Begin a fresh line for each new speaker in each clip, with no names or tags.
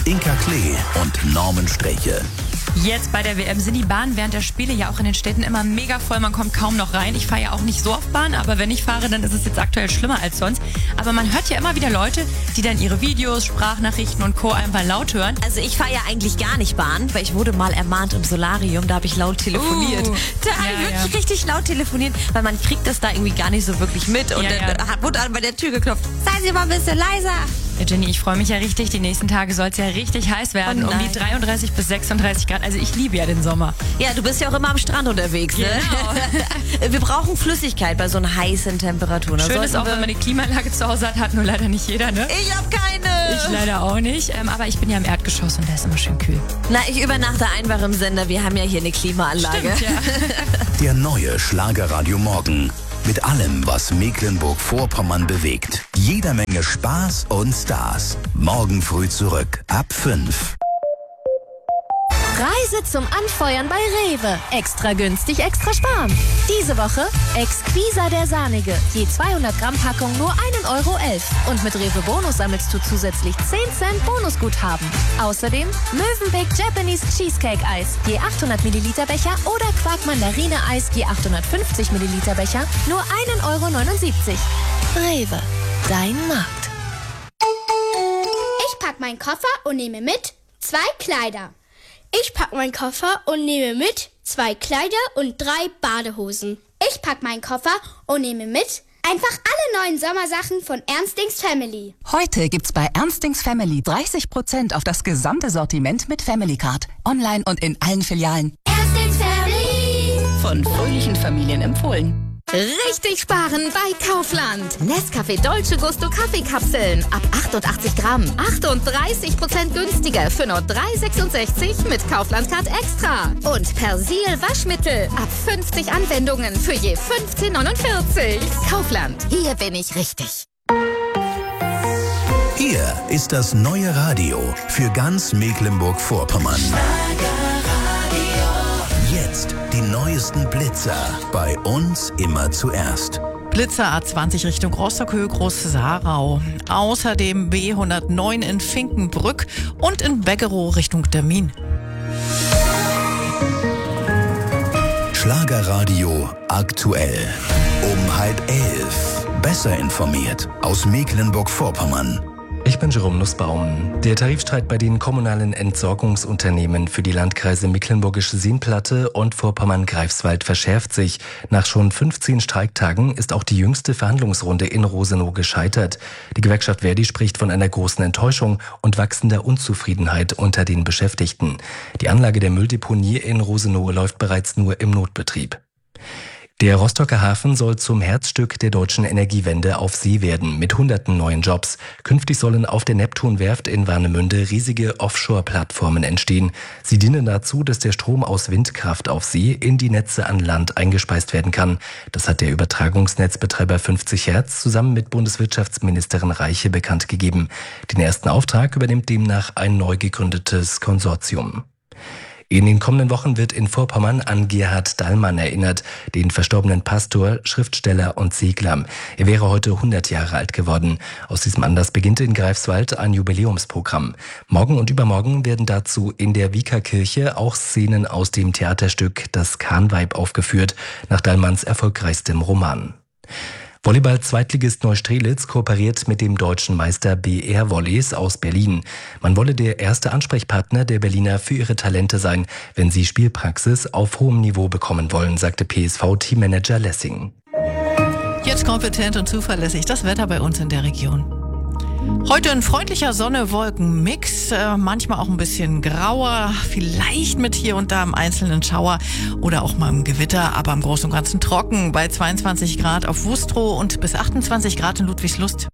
Inka Klee und Norman Sträche.
Jetzt bei der WM sind die Bahnen während der Spiele ja auch in den Städten immer mega voll, man kommt kaum noch rein. Ich fahre ja auch nicht so oft Bahn, aber wenn ich fahre, dann ist es jetzt aktuell schlimmer als sonst. Aber man hört ja immer wieder Leute, die dann ihre Videos, Sprachnachrichten und Co. einfach laut hören.
Also ich fahre ja eigentlich gar nicht Bahn, weil ich wurde mal ermahnt im Solarium, da habe ich laut telefoniert. Da habe ich wirklich richtig laut telefoniert, weil man kriegt das da irgendwie gar nicht so wirklich mit. Und dann wurde an bei der Tür geklopft. Seien Sie mal ein bisschen leiser.
Ja, Jenny, ich freue mich ja richtig. Die nächsten Tage soll es ja richtig heiß werden. Um die 33 bis 36 Grad. Also ich liebe ja den Sommer.
Ja, du bist ja auch immer am Strand unterwegs, ne? Genau. Wir brauchen Flüssigkeit bei so einer heißen Temperatur.
Schön ist auch, wenn man eine Klimaanlage zu Hause hat. Nur leider nicht jeder, ne?
Ich habe keine.
Ich leider auch nicht. Aber ich bin ja im Erdgeschoss und da ist immer schön kühl.
Na, ich übernachte einfach im Sender. Wir haben ja hier eine Klimaanlage.
Stimmt, ja.
Der neue Schlagerradio Morgen. Mit allem, was Mecklenburg-Vorpommern bewegt. Jeder Menge Spaß und Stars. Morgen früh zurück, ab 5.
Reise zum Anfeuern bei Rewe. Extra günstig, extra sparen. Diese Woche Exquisa der Sahnige. Je 200 Gramm Packung nur 1,11 €. Und mit Rewe Bonus sammelst du zusätzlich 10 Cent Bonusguthaben. Außerdem Mövenpick Japanese Cheesecake Eis. Je 800 Milliliter Becher oder Quark Mandarine Eis. Je 850 Milliliter Becher. Nur 1,79 €. Rewe. Dein Markt.
Ich pack meinen Koffer und nehme mit 2 Kleider. Ich pack meinen Koffer und nehme mit 2 Kleider und 3 Badehosen. Ich pack meinen Koffer und nehme mit einfach alle neuen Sommersachen von Ernstings Family.
Heute gibt's bei Ernstings Family 30% auf das gesamte Sortiment mit Family Card. Online und in allen Filialen.
Ernstings Family.
Von fröhlichen Familien empfohlen.
Richtig sparen bei Kaufland. Nescafé Dolce Gusto Kaffeekapseln. Ab 88 Gramm. 38% günstiger für nur 3,66 mit Kaufland Card Extra. Und Persil Waschmittel. Ab 50 Anwendungen für je 15,49. Kaufland. Hier bin ich richtig.
Hier ist das neue Radio für ganz Mecklenburg-Vorpommern. Jetzt die neuesten Blitzer. Bei uns immer zuerst.
Blitzer A20 Richtung Rostock-Höhe Groß-Saarau. Außerdem B109 in Finkenbrück und in Beggerow Richtung Dermin.
Schlagerradio aktuell. Um 10:30. Besser informiert aus Mecklenburg-Vorpommern.
Ich bin Jerome Nussbaum. Der Tarifstreit bei den kommunalen Entsorgungsunternehmen für die Landkreise Mecklenburgische Seenplatte und Vorpommern-Greifswald verschärft sich. Nach schon 15 Streiktagen ist auch die jüngste Verhandlungsrunde in Rosenow gescheitert. Die Gewerkschaft Verdi spricht von einer großen Enttäuschung und wachsender Unzufriedenheit unter den Beschäftigten. Die Anlage der Mülldeponie in Rosenow läuft bereits nur im Notbetrieb. Der Rostocker Hafen soll zum Herzstück der deutschen Energiewende auf See werden, mit hunderten neuen Jobs. Künftig sollen auf der Neptunwerft in Warnemünde riesige Offshore-Plattformen entstehen. Sie dienen dazu, dass der Strom aus Windkraft auf See in die Netze an Land eingespeist werden kann. Das hat der Übertragungsnetzbetreiber 50 Hertz zusammen mit Bundeswirtschaftsministerin Reiche bekannt gegeben. Den ersten Auftrag übernimmt demnach ein neu gegründetes Konsortium. In den kommenden Wochen wird in Vorpommern an Gerhard Dallmann erinnert, den verstorbenen Pastor, Schriftsteller und Segler. Er wäre heute 100 Jahre alt geworden. Aus diesem Anlass beginnt in Greifswald ein Jubiläumsprogramm. Morgen und übermorgen werden dazu in der Wiekerkirche auch Szenen aus dem Theaterstück Das Kahnweib aufgeführt, nach Dallmanns erfolgreichstem Roman. Volleyball-Zweitligist Neustrelitz kooperiert mit dem deutschen Meister BR Volleys aus Berlin. Man wolle der erste Ansprechpartner der Berliner für ihre Talente sein, wenn sie Spielpraxis auf hohem Niveau bekommen wollen, sagte PSV-Teammanager Lessing.
Jetzt kompetent und zuverlässig das Wetter bei uns in der Region. Heute ein freundlicher Sonne-Wolken-Mix, manchmal auch ein bisschen grauer, vielleicht mit hier und da einem einzelnen Schauer oder auch mal einem Gewitter, aber im Großen und Ganzen trocken bei 22 Grad auf Wustrow und bis 28 Grad in Ludwigslust.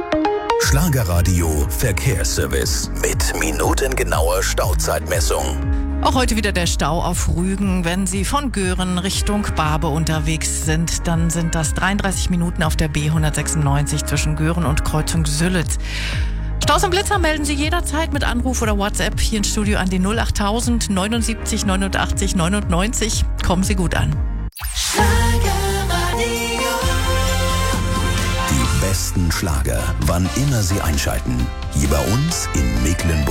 Schlagerradio Verkehrsservice mit minutengenauer Stauzeitmessung.
Auch heute wieder der Stau auf Rügen. Wenn Sie von Göhren Richtung Barbe unterwegs sind, dann sind das 33 Minuten auf der B196 zwischen Göhren und Kreuzung Sülitz. Staus und Blitzer melden Sie jederzeit mit Anruf oder WhatsApp hier ins Studio an die 08000 79 89 99. Kommen Sie gut an.
Die besten Schlager, wann immer Sie einschalten. Hier bei uns in Mecklenburg.